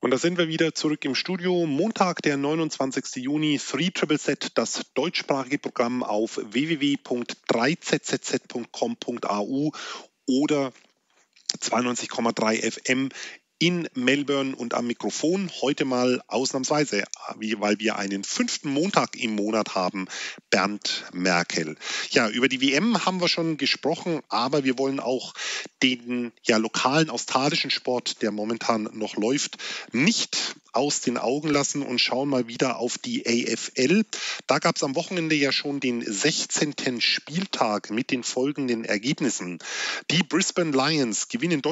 Und da sind wir wieder zurück im Studio. Montag, der 29. Juni, 3ZZZ, das deutschsprachige Programm auf www.3zzz.com.au oder 92,3 FM in Melbourne und am Mikrofon heute mal ausnahmsweise, weil wir einen 5. Montag im Monat haben, Bernd Merkel. Ja, über die WM haben wir schon gesprochen, aber wir wollen auch den lokalen australischen Sport, der momentan noch läuft, nicht aus den Augen lassen und schauen mal wieder auf die AFL. Da gab es am Wochenende ja schon den 16. Spieltag mit den folgenden Ergebnissen. Die Brisbane Lions gewinnen